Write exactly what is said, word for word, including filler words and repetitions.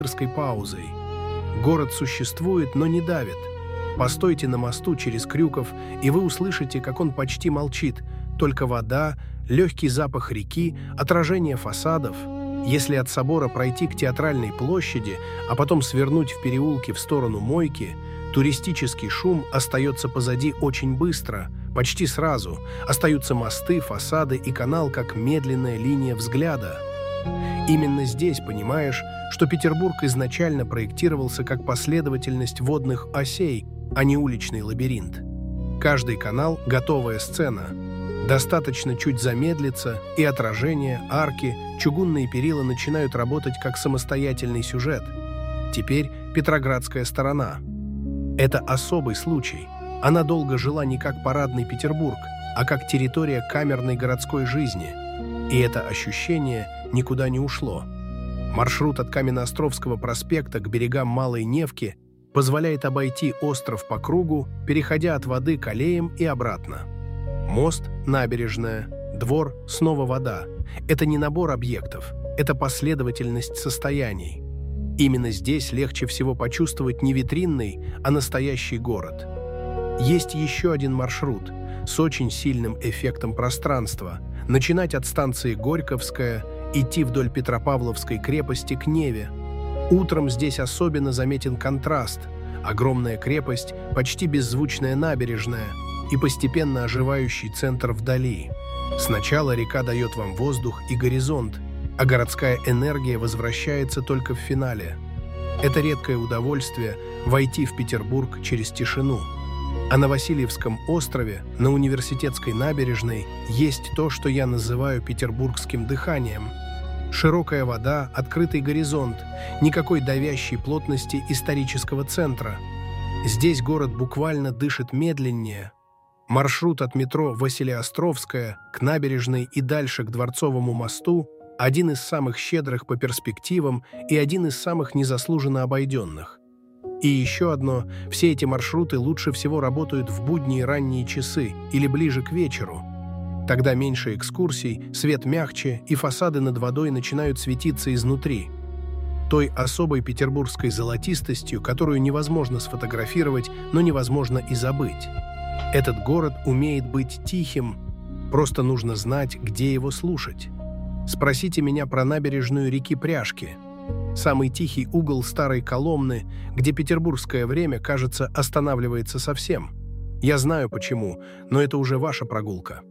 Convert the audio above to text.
паузой. Город существует, но не давит. Постойте на мосту через Крюков, и вы услышите, как он почти молчит. Только вода, легкий запах реки, отражение фасадов. Если от собора пройти к Театральной площади, а потом свернуть в переулке в сторону Мойки, туристический шум остается позади очень быстро, почти сразу. Остаются мосты, фасады и канал, как медленная линия взгляда. Именно здесь понимаешь, что Петербург изначально проектировался как последовательность водных осей, а не уличный лабиринт. Каждый канал – готовая сцена. Достаточно чуть замедлиться, и отражения, арки, чугунные перила начинают работать как самостоятельный сюжет. Теперь Петроградская сторона. Это особый случай. Она долго жила не как парадный Петербург, а как территория камерной городской жизни. И это ощущение никуда не ушло. Маршрут от Каменноостровского проспекта к берегам Малой Невки позволяет обойти остров по кругу, переходя от воды к аллеям и обратно. Мост, набережная, двор, снова вода. Это не набор объектов, это последовательность состояний. Именно здесь легче всего почувствовать не витринный, а настоящий город. Есть еще один маршрут с очень сильным эффектом пространства. Начинать от станции Горьковская, идти вдоль Петропавловской крепости к Неве. Утром здесь особенно заметен контраст. Огромная крепость, почти беззвучная набережная и постепенно оживающий центр вдали. Сначала река дает вам воздух и горизонт, а городская энергия возвращается только в финале. Это редкое удовольствие – войти в Петербург через тишину. А на Васильевском острове, на Университетской набережной, есть то, что я называю петербургским дыханием. Широкая вода, открытый горизонт, никакой давящей плотности исторического центра. Здесь город буквально дышит медленнее. Маршрут от метро Василеостровская к набережной и дальше к Дворцовому мосту – один из самых щедрых по перспективам и один из самых незаслуженно обойденных. И еще одно – все эти маршруты лучше всего работают в будние ранние часы или ближе к вечеру. Тогда меньше экскурсий, свет мягче, и фасады над водой начинают светиться изнутри. Той особой петербургской золотистостью, которую невозможно сфотографировать, но невозможно и забыть. Этот город умеет быть тихим, просто нужно знать, где его слушать. Спросите меня про набережную реки Пряжки. Самый тихий угол старой Коломны, где петербургское время, кажется, останавливается совсем. Я знаю почему, но это уже ваша прогулка.